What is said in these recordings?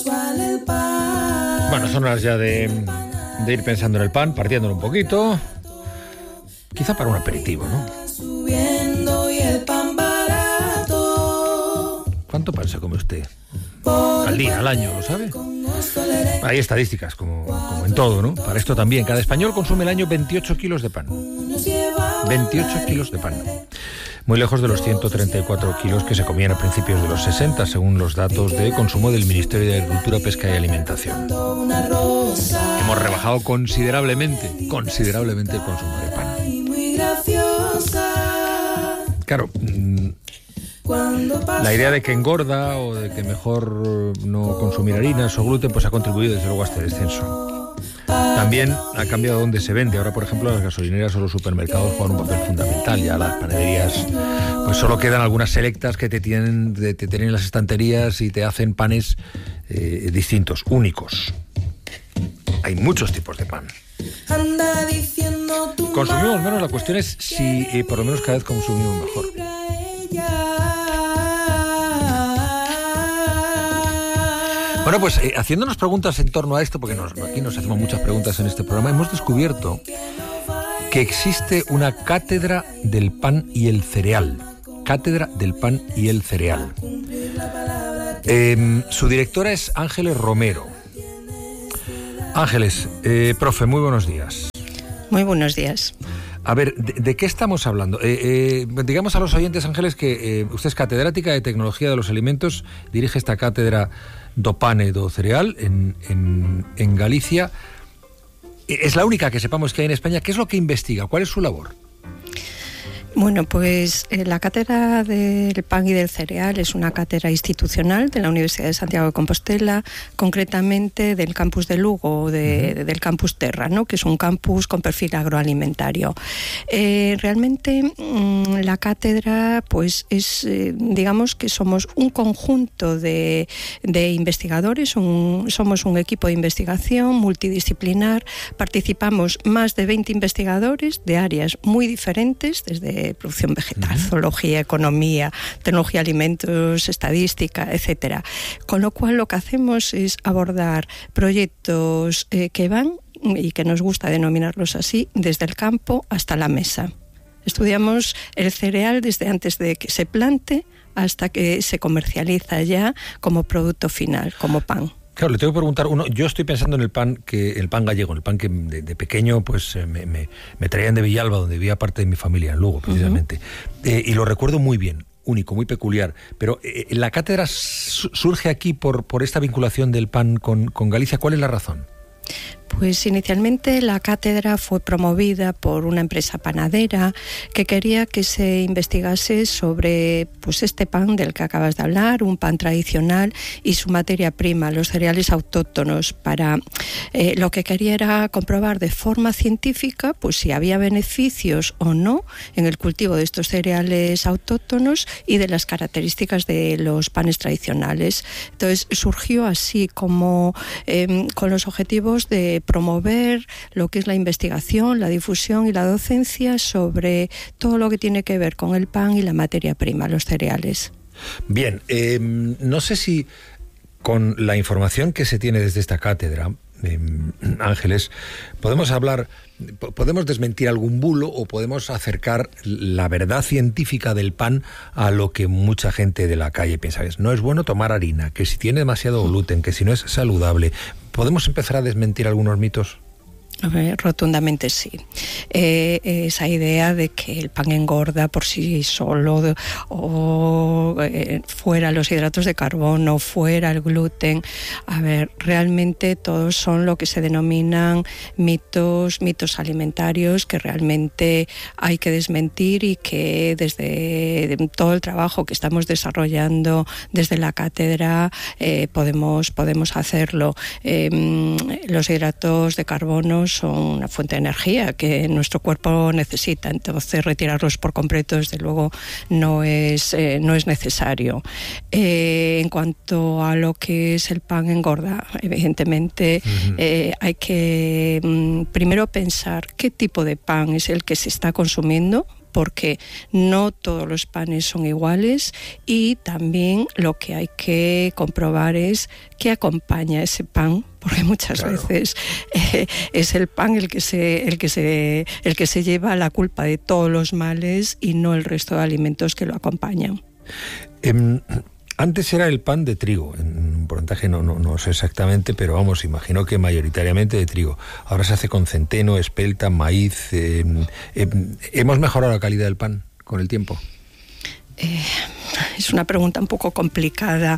Bueno, son horas ya de ir pensando en el pan, partiéndolo un poquito. Quizá para un aperitivo, ¿no? ¿Cuánto pan se come usted? Al día, al año, ¿lo sabe? Hay estadísticas, como en todo, ¿no? Para esto también. Cada español consume al año 28 kilos de pan. 28 kilos de pan. Muy lejos de los 134 kilos que se comían a principios de los 60, según los datos de consumo del Ministerio de Agricultura, Pesca y Alimentación. Hemos rebajado considerablemente el consumo de pan. Claro, la idea de que engorda o de que mejor no consumir harinas o gluten, pues ha contribuido desde luego a este descenso. También ha cambiado dónde se vende. Ahora, por ejemplo, las gasolineras o los supermercados juegan un papel fundamental. Ya las panaderías, pues solo quedan algunas selectas que te tienen en las estanterías y te hacen panes distintos, únicos. Hay muchos tipos de pan. Consumimos menos, la cuestión es si por lo menos cada vez consumimos mejor. Bueno, pues haciéndonos preguntas en torno a esto, porque aquí nos hacemos muchas preguntas en este programa, hemos descubierto que existe una cátedra del pan y el cereal. Cátedra del pan y el cereal. Su directora es Ángeles Romero. Ángeles, profe, muy buenos días. Muy buenos días. A ver, ¿de qué estamos hablando? Digamos a los oyentes, Ángeles, que usted es catedrática de Tecnología de los Alimentos, dirige esta cátedra do Pane do Cereal en Galicia. Es la única que sepamos que hay en España. ¿Qué es lo que investiga? ¿Cuál es su labor? Bueno, pues la cátedra del pan y del cereal es una cátedra institucional de la Universidad de Santiago de Compostela, concretamente del campus de Lugo, del campus Terra, ¿no? Que es un campus con perfil agroalimentario. Realmente la cátedra, pues es, digamos que somos un conjunto de investigadores, somos un equipo de investigación multidisciplinar, participamos más de 20 investigadores de áreas muy diferentes, desde producción vegetal, zoología, economía, tecnología, alimentos, estadística, etcétera. Con lo cual lo que hacemos es abordar proyectos que van, y que nos gusta denominarlos así, desde el campo hasta la mesa. Estudiamos el cereal desde antes de que se plante hasta que se comercializa ya como producto final, como pan. Claro, le tengo que preguntar, yo estoy pensando en el pan gallego, el pan que de pequeño pues me traían de Villalba, donde vivía parte de mi familia, en Lugo, precisamente. Y lo recuerdo muy bien, único, muy peculiar. Pero la cátedra surge aquí por esta vinculación del pan con Galicia. ¿Cuál es la razón? Pues inicialmente la cátedra fue promovida por una empresa panadera que quería que se investigase sobre pues este pan del que acabas de hablar, un pan tradicional y su materia prima, los cereales autóctonos. Lo que quería era comprobar de forma científica pues si había beneficios o no en el cultivo de estos cereales autóctonos y de las características de los panes tradicionales. Entonces surgió así como con los objetivos de promover lo que es la investigación, la difusión y la docencia sobre todo lo que tiene que ver con el pan y la materia prima, los cereales. Bien, no sé si con la información que se tiene desde esta cátedra, Ángeles, podemos desmentir algún bulo o podemos acercar la verdad científica del pan a lo que mucha gente de la calle piensa. No es bueno tomar harina, que si tiene demasiado gluten, que si no es saludable. ¿Podemos empezar a desmentir algunos mitos? A ver, rotundamente sí. Esa idea de que el pan engorda por sí solo, o fuera los hidratos de carbono, fuera el gluten. A ver, realmente todos son lo que se denominan mitos alimentarios que realmente hay que desmentir y que desde todo el trabajo que estamos desarrollando desde la cátedra podemos hacerlo. Los hidratos de carbono son una fuente de energía que nuestro cuerpo necesita, entonces retirarlos por completo desde luego no es necesario. En cuanto a lo que es el pan engorda, evidentemente hay que primero pensar qué tipo de pan es el que se está consumiendo, porque no todos los panes son iguales, y también lo que hay que comprobar es qué acompaña ese pan, porque muchas veces es el pan el que se lleva la culpa de todos los males y no el resto de alimentos que lo acompañan. Antes era el pan de trigo, en un porcentaje no sé exactamente, pero vamos, imagino que mayoritariamente de trigo. Ahora se hace con centeno, espelta, maíz. ¿Hemos mejorado la calidad del pan con el tiempo? Es una pregunta un poco complicada.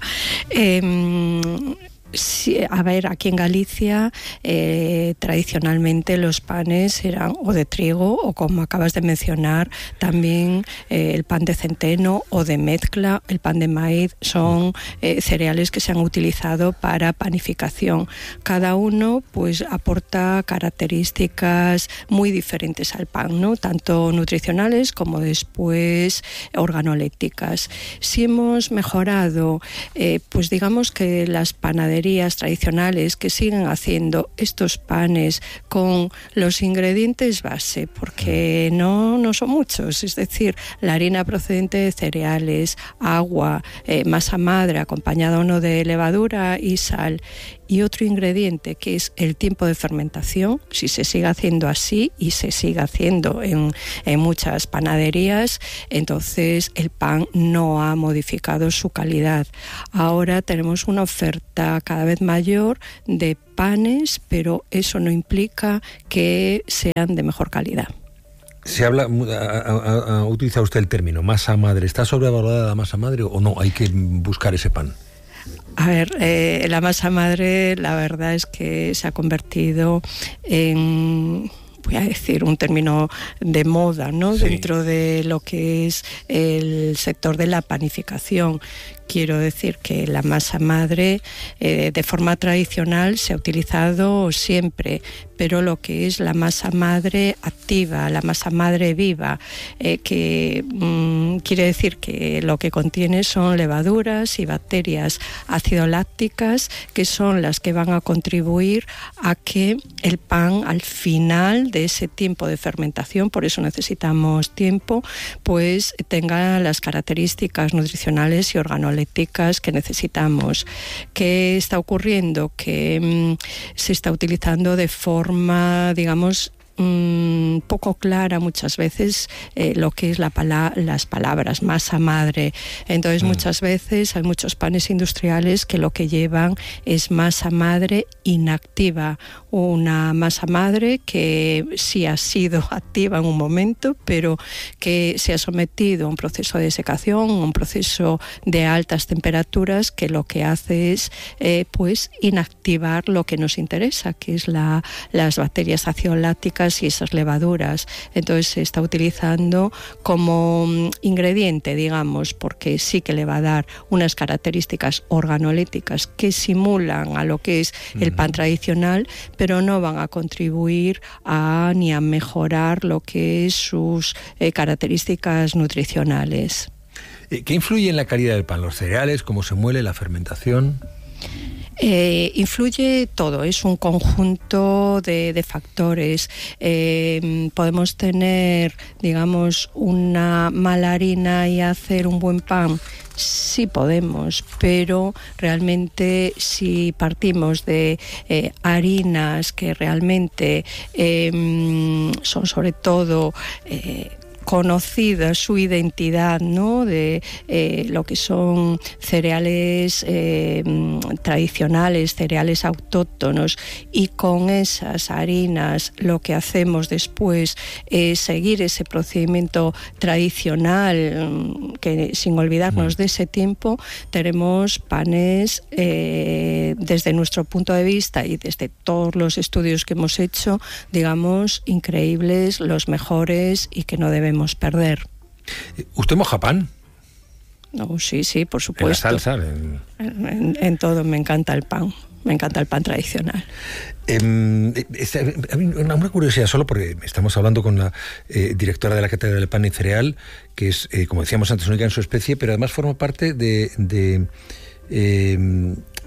Sí, a ver, aquí en Galicia tradicionalmente los panes eran o de trigo o, como acabas de mencionar, también el pan de centeno o de mezcla, el pan de maíz, son cereales que se han utilizado para panificación. Cada uno pues aporta características muy diferentes al pan, ¿no? Tanto nutricionales como después organolépticas. Si hemos mejorado, pues digamos que las panaderías tradicionales que siguen haciendo estos panes con los ingredientes base, porque no son muchos, es decir, la harina procedente de cereales, agua, masa madre acompañada o no de levadura y sal, y otro ingrediente que es el tiempo de fermentación. Si se sigue haciendo así, y se sigue haciendo en muchas panaderías, entonces el pan no ha modificado su calidad. Ahora tenemos una oferta cada vez mayor de panes, pero eso no implica que sean de mejor calidad. Se habla, ha utilizado usted el término masa madre. ¿Está sobrevalorada la masa madre o no? Hay que buscar ese pan. A ver, la masa madre, la verdad es que se ha convertido en, voy a decir, un término de moda, ¿no? Sí. Dentro de lo que es el sector de la panificación. Quiero decir que la masa madre de forma tradicional se ha utilizado siempre, pero lo que es la masa madre activa, la masa madre viva, que quiere decir que lo que contiene son levaduras y bacterias ácido-lácticas, que son las que van a contribuir a que el pan, al final de ese tiempo de fermentación, por eso necesitamos tiempo, pues tenga las características nutricionales y organolépticas que necesitamos. ¿Qué está ocurriendo? Que se está utilizando de forma, digamos, poco clara muchas veces lo que es las palabras masa madre. Entonces muchas veces hay muchos panes industriales que lo que llevan es masa madre inactiva, una masa madre que sí ha sido activa en un momento, pero que se ha sometido a un proceso de desecación, un proceso de altas temperaturas, que lo que hace es pues inactivar lo que nos interesa, que es las bacterias ácido-lácticas y esas levaduras. Entonces se está utilizando como ingrediente, digamos, porque sí que le va a dar unas características organolépticas que simulan a lo que es el pan tradicional, pero no van a contribuir ni a mejorar lo que es sus características nutricionales. ¿Qué influye en la calidad del pan? ¿Los cereales? ¿Cómo se muele? ¿La fermentación? Influye todo, es un conjunto de factores. Podemos tener, digamos, una mala harina y hacer un buen pan. Sí podemos, pero realmente si partimos de harinas que realmente son sobre todo conocida su identidad, ¿no? De lo que son cereales tradicionales, cereales autóctonos, y con esas harinas lo que hacemos después es seguir ese procedimiento tradicional, que sin olvidarnos de ese tiempo, tenemos panes desde nuestro punto de vista y desde todos los estudios que hemos hecho, digamos, increíbles, los mejores y que no debemos perder. ¿Usted moja pan? No, sí, por supuesto. ¿En la salsa? En todo, me encanta el pan. Me encanta el pan tradicional. Una curiosidad, solo porque estamos hablando con la directora de la Cátedra del Pan y Cereal, que es, como decíamos antes, única en su especie, pero además forma parte de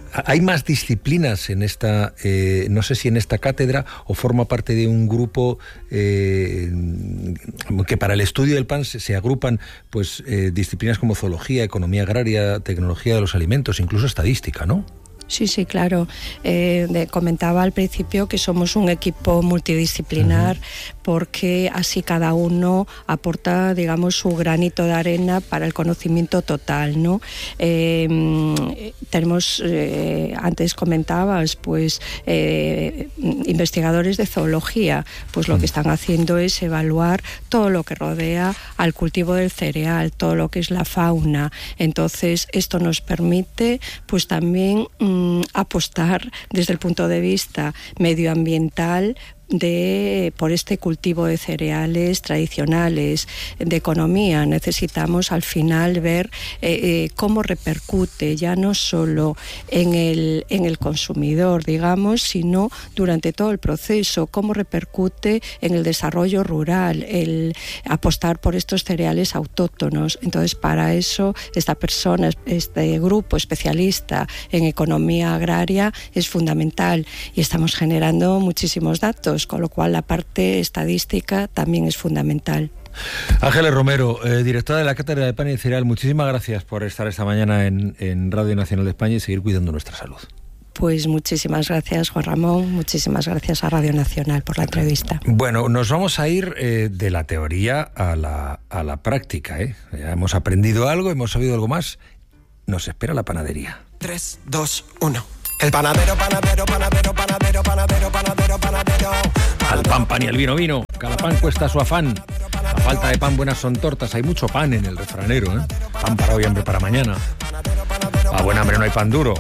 ¿Hay más disciplinas en esta, no sé si en esta cátedra, o forma parte de un grupo que para el estudio del pan se agrupan pues disciplinas como zoología, economía agraria, tecnología de los alimentos, incluso estadística, ¿no? Sí, claro. Comentaba al principio que somos un equipo multidisciplinar, porque así cada uno aporta, digamos, su granito de arena para el conocimiento total, ¿no? Tenemos, antes comentabas, pues investigadores de zoología, pues lo que están haciendo es evaluar todo lo que rodea al cultivo del cereal, todo lo que es la fauna. Entonces, esto nos permite, pues también apostar desde el punto de vista medioambiental por este cultivo de cereales tradicionales, de economía. Necesitamos al final ver cómo repercute ya no solo en el consumidor, digamos, sino durante todo el proceso, cómo repercute en el desarrollo rural, el apostar por estos cereales autóctonos. Entonces, para eso esta persona, este grupo especialista en economía agraria es fundamental, y estamos generando muchísimos datos, con lo cual la parte estadística también es fundamental. Ángeles Romero, directora de la Cátedra de Pan y Cereal, muchísimas gracias por estar esta mañana en Radio Nacional de España y seguir cuidando nuestra salud. Pues muchísimas gracias, Juan Ramón, muchísimas gracias a Radio Nacional por la entrevista. Bueno, nos vamos a ir de la teoría a la práctica, ¿eh? Ya hemos aprendido algo, hemos sabido algo más. Nos espera la panadería. 3, 2, 1. El panadero, panadero, panadero, panadero, panadero, panadero, panadero. Al pan y al vino. Cada pan cuesta su afán. A falta de pan, buenas son tortas. Hay mucho pan en el refranero, ¿eh? Pan para hoy, hambre para mañana. A buen hambre no hay pan duro.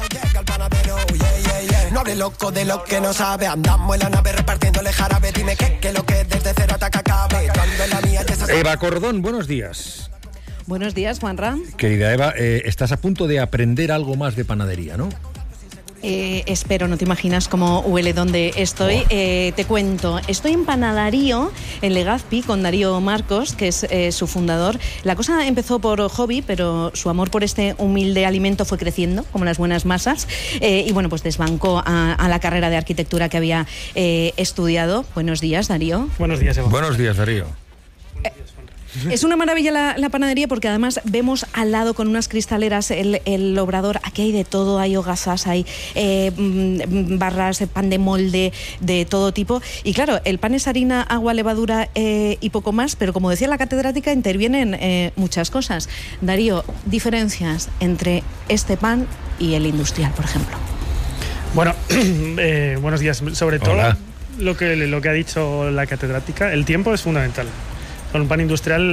No hable loco de lo que no sabe. Andamos en la nave repartiéndole jarabe. Dime que lo que desde cero hasta que acabe. Eva Cordón, buenos días. Buenos días, Juanra. Querida Eva, estás a punto de aprender algo más de panadería, ¿no? Espero, no te imaginas cómo huele donde estoy. Te cuento, estoy en Panadarío, en Legazpi, con Darío Marcos, que es su fundador. La cosa empezó por hobby, pero su amor por este humilde alimento fue creciendo, como las buenas masas, y bueno, pues desbancó a la carrera de arquitectura que había estudiado. Buenos días, Darío. Buenos días, Eva. Buenos días, Darío. Es una maravilla la panadería, porque además vemos al lado con unas cristaleras el obrador. Aquí hay de todo, hay hogazas, hay barras, pan de molde, de todo tipo. Y claro, el pan es harina, agua, levadura y poco más, pero como decía la catedrática, intervienen muchas cosas. Darío, diferencias entre este pan y el industrial, por ejemplo. Bueno, buenos días. Sobre todo, Hola. lo que ha dicho la catedrática, el tiempo es fundamental. Con un pan industrial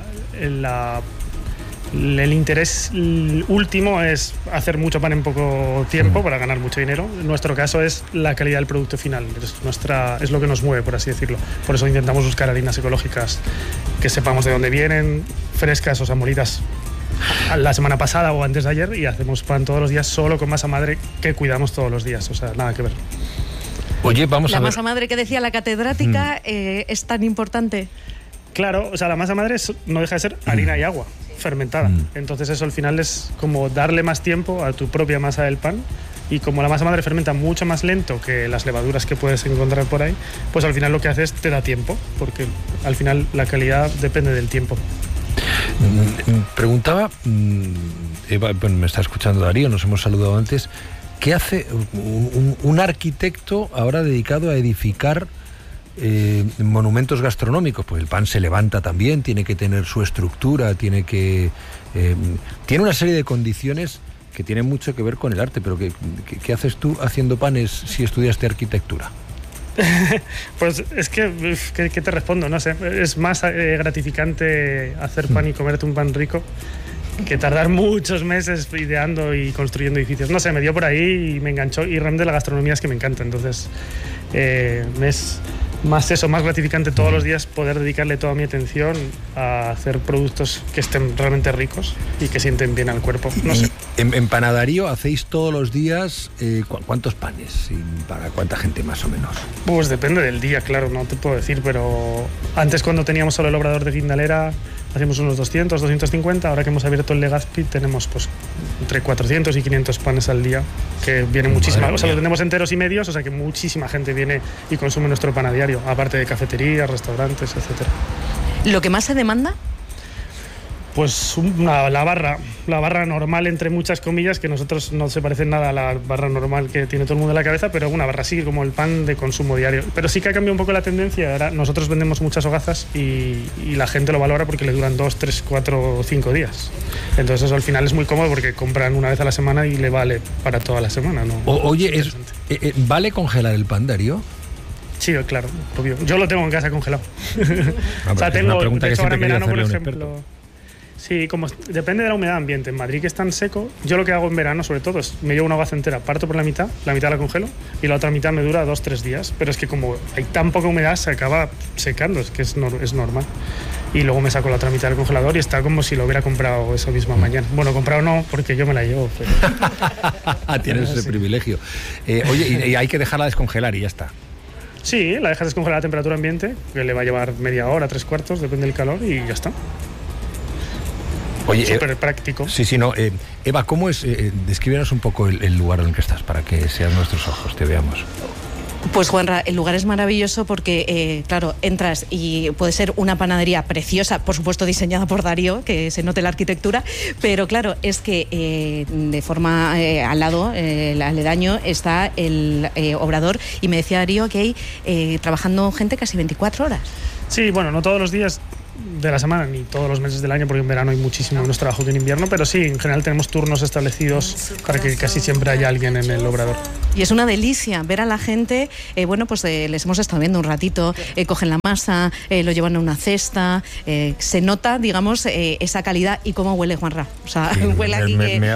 el interés último es hacer mucho pan en poco tiempo para ganar mucho dinero. En nuestro caso es la calidad del producto final, es lo que nos mueve, por así decirlo. Por eso intentamos buscar harinas ecológicas que sepamos de dónde vienen, frescas, o sea, molidas la semana pasada o antes de ayer, y hacemos pan todos los días solo con masa madre que cuidamos todos los días, o sea, nada que ver. Oye, vamos a ver. La masa madre que decía la catedrática es tan importante. Claro, o sea, la masa madre no deja de ser harina y agua fermentada. Entonces eso al final es como darle más tiempo a tu propia masa del pan, y como la masa madre fermenta mucho más lento que las levaduras que puedes encontrar por ahí, pues al final lo que hace es te da tiempo, porque al final la calidad depende del tiempo. Preguntaba, Eva, bueno, me está escuchando Darío, nos hemos saludado antes, ¿qué hace un arquitecto ahora dedicado a edificar monumentos gastronómicos? Pues el pan se levanta también, tiene que tener su estructura, tiene una serie de condiciones que tienen mucho que ver con el arte. Pero ¿qué haces tú haciendo panes si estudiaste arquitectura? Pues es que, ¿qué te respondo? No sé, es más gratificante hacer pan y comerte un pan rico que tardar muchos meses ideando y construyendo edificios. No sé, me dio por ahí y me enganchó, y realmente la gastronomía es que me encanta. Entonces es más gratificante todos los días poder dedicarle toda mi atención a hacer productos que estén realmente ricos y que sienten bien al cuerpo. No sé. En Panadarío hacéis todos los días ¿cuántos panes? ¿Y para cuánta gente más o menos? Pues depende del día, claro, no te puedo decir, pero antes, cuando teníamos solo el obrador de Guindalera, hacemos unos 200, 250. Ahora que hemos abierto el Legazpi tenemos pues entre 400 y 500 panes al día, que vienen muchísima, o sea, lo tenemos enteros y medios, o sea que muchísima gente viene y consume nuestro pan a diario, aparte de cafeterías, restaurantes, etcétera. ¿Lo que más se demanda? Pues la barra normal, entre muchas comillas, que nosotros no se parece nada a la barra normal que tiene todo el mundo en la cabeza, pero una barra así como el pan de consumo diario. Pero sí que ha cambiado un poco la tendencia. Ahora nosotros vendemos muchas hogazas y la gente lo valora porque le duran 2, 3, 4, 5 días. Entonces eso al final es muy cómodo porque compran una vez a la semana y le vale para toda la semana, ¿no? Oye, ¿vale congelar el pan, Darío? Sí, claro, obvio. Yo lo tengo en casa congelado. O sea, tengo, de hecho, ahora en verano, por ejemplo... Sí, como depende de la humedad ambiente. En Madrid, que es tan seco, yo lo que hago en verano, sobre todo, es me llevo una hogaza entera, parto por la mitad la congelo y la otra mitad me dura 2, 3 días. Pero es que como hay tan poca humedad, se acaba secando, es que es normal. Y luego me saco la otra mitad del congelador y está como si lo hubiera comprado esa misma mañana. Bueno, comprado no, porque yo me la llevo. Pero... Tienes ese privilegio. Oye, y hay que dejarla descongelar y ya está. Sí, la dejas descongelar a temperatura ambiente, que le va a llevar media hora, 3/4, depende del calor, y ya está. Oye, súper práctico. Sí, no. Eva, ¿cómo es? Descríbenos un poco el lugar en el que estás para que sean nuestros ojos, te veamos. Pues Juanra, el lugar es maravilloso porque, claro, entras y puede ser una panadería preciosa, por supuesto diseñada por Darío, que se note la arquitectura, pero claro, es que de forma al lado, el aledaño, está el obrador, y me decía Darío que hay trabajando gente casi 24 horas. Sí, bueno, no todos los días de la semana ni todos los meses del año, porque en verano hay muchísimo menos trabajo que en invierno, pero sí, en general tenemos turnos establecidos para que casi siempre haya alguien en el obrador. Y es una delicia ver a la gente, les hemos estado viendo un ratito, cogen la masa, lo llevan a una cesta, se nota, digamos, esa calidad. ¿Y cómo huele, Juanra? O sea, sí, huele aquí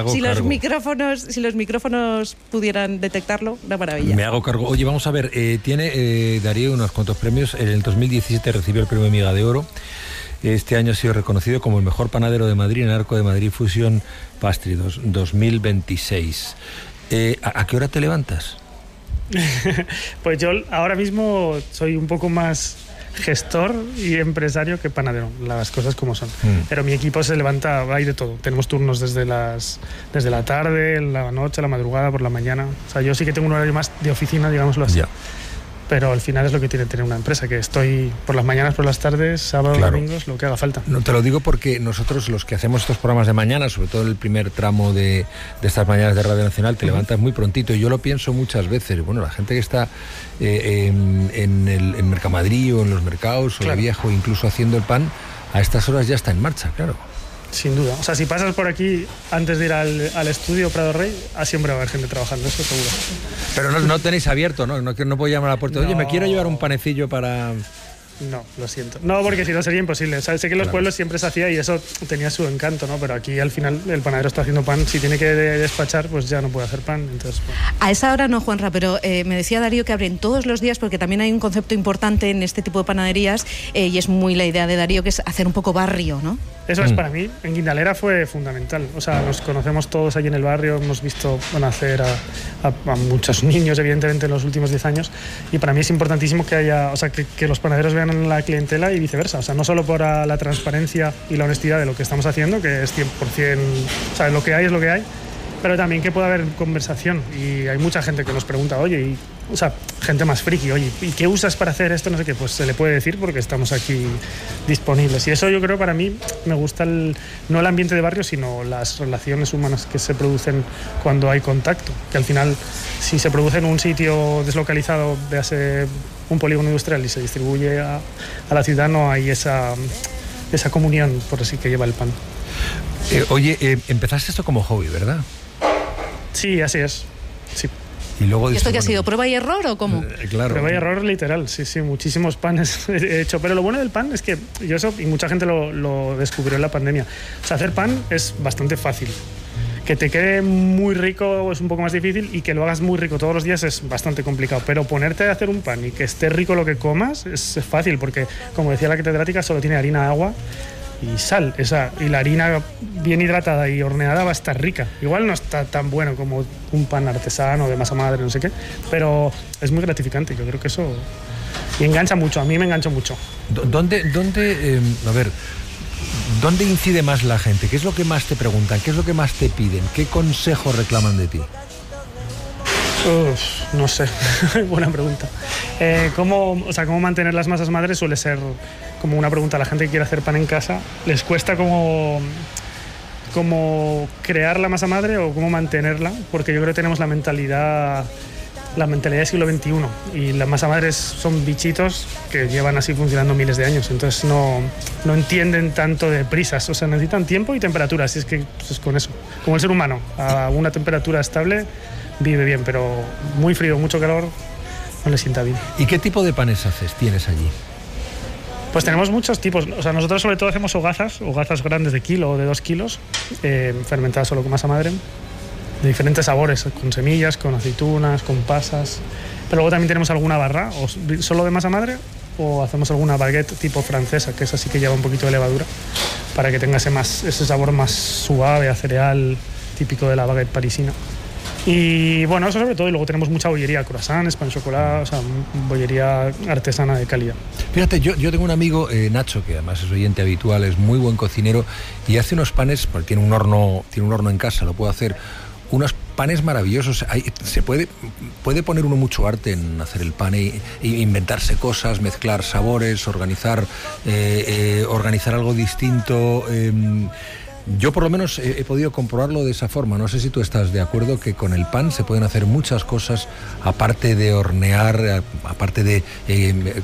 si los micrófonos pudieran detectarlo, una maravilla. Me hago cargo. Oye, vamos a ver, tiene Darío unos cuantos premios. En el 2017 recibió el premio Miga de Oro. Este año ha sido reconocido como el mejor panadero de Madrid en Arco de Madrid Fusion Pastry 2026. ¿A qué hora te levantas? Pues yo ahora mismo soy un poco más gestor y empresario que panadero, las cosas como son. Pero mi equipo se levanta, hay de todo. Tenemos turnos desde la tarde, la noche, la madrugada, por la mañana. O sea, yo sí que tengo un horario más de oficina, digámoslo así. Ya. Pero al final es lo que tiene tener una empresa, que estoy por las mañanas, por las tardes, sábados, domingos, lo que haga falta. No te lo digo porque nosotros, los que hacemos estos programas de mañana, sobre todo el primer tramo de estas mañanas de Radio Nacional, te levantas muy prontito, y yo lo pienso muchas veces. Bueno, la gente que está en Mercamadrid o en los mercados o de Viejo, incluso haciendo el pan, a estas horas ya está en marcha, claro. Sin duda. O sea, si pasas por aquí antes de ir al estudio Prado Rey, siempre va a haber gente trabajando, eso seguro. Pero no tenéis abierto, ¿no? No puedo llamar a la puerta. Oye, me quiero llevar un panecillo para... No, lo siento. No, porque si no sería imposible. O sea, sé que en los pueblos siempre se hacía y eso tenía su encanto, ¿no? Pero aquí al final el panadero está haciendo pan. Si tiene que despachar, pues ya no puede hacer pan. Entonces, bueno. A esa hora no, Juanra, pero me decía Darío que abren todos los días, porque también hay un concepto importante en este tipo de panaderías, y es muy la idea de Darío, que es hacer un poco barrio, ¿no? Eso es para mí. En Guindalera fue fundamental. O sea, nos conocemos todos allí en el barrio, hemos visto nacer a muchos niños, evidentemente, en los últimos 10 años. Y para mí es importantísimo que haya, o sea, que los panaderos vean en la clientela y viceversa. O sea, no solo por la transparencia y la honestidad de lo que estamos haciendo, que es 100%, o sea, lo que hay es lo que hay, pero también que pueda haber conversación. Y hay mucha gente que nos pregunta, oye, o sea, gente más friki, oye, ¿y qué usas para hacer esto? No sé qué, pues se le puede decir porque estamos aquí disponibles. Y eso yo creo, para mí, me gusta no el ambiente de barrio, sino las relaciones humanas que se producen cuando hay contacto. Que al final, si se produce en un sitio deslocalizado, véase un polígono industrial, y se distribuye a la ciudad, no hay esa comunión, por así, que lleva el pan. Oye, empezaste esto como hobby, ¿verdad? Sí, así es. Sí. Y luego ¿Esto qué ha sido? ¿Prueba y error o cómo? Claro. Prueba y error literal, sí, muchísimos panes he hecho. Pero lo bueno del pan es que yo eso, y mucha gente lo descubrió en la pandemia. O sea, hacer pan es bastante fácil. Que te quede muy rico es un poco más difícil, y que lo hagas muy rico todos los días es bastante complicado. Pero ponerte a hacer un pan y que esté rico lo que comas es fácil, porque, como decía la catedrática, solo tiene harina, agua y sal. Y la harina bien hidratada y horneada va a estar rica. Igual no está tan bueno como un pan artesano de masa madre, no sé qué, pero es muy gratificante. Yo creo que eso... Y engancha mucho, a mí me engancha mucho. ¿Dónde a ver, ¿Dónde incide más la gente? ¿Qué es lo que más te preguntan? ¿Qué es lo que más te piden? ¿Qué consejo reclaman de ti? No sé, buena pregunta. ¿Cómo mantener las masas madres? Suele ser como una pregunta a la gente que quiere hacer pan en casa. Les cuesta como crear la masa madre o cómo mantenerla, porque yo creo que tenemos la mentalidad del siglo XXI y las masa madres son bichitos que llevan así funcionando miles de años, entonces no entienden tanto de prisas, o sea, necesitan tiempo y temperatura, así es que pues es con eso, como el ser humano, a una temperatura estable vive bien, pero muy frío, mucho calor, no le sienta bien. ¿Y qué tipo de panes tienes allí? Pues tenemos muchos tipos, o sea, nosotros sobre todo hacemos hogazas grandes de kilo o de 2 kilos, fermentadas solo con masa madre, de diferentes sabores, con semillas, con aceitunas, con pasas. Pero luego también tenemos alguna barra, o solo de masa madre, o hacemos alguna baguette tipo francesa, que esa sí que lleva un poquito de levadura, para que tenga ese sabor más suave a cereal, típico de la baguette parisina. Y bueno, eso sobre todo, y luego tenemos mucha bollería, croissants, pan chocolate, o sea, bollería artesana de calidad. Fíjate, yo tengo un amigo, Nacho, que además es oyente habitual, es muy buen cocinero, y hace unos panes, porque tiene un horno en casa, lo puede hacer, unos panes maravillosos. Se puede poner uno mucho arte en hacer el pan e inventarse cosas, mezclar sabores, organizar algo distinto. Yo por lo menos he podido comprobarlo de esa forma. No sé si tú estás de acuerdo que con el pan se pueden hacer muchas cosas, aparte de hornear, aparte de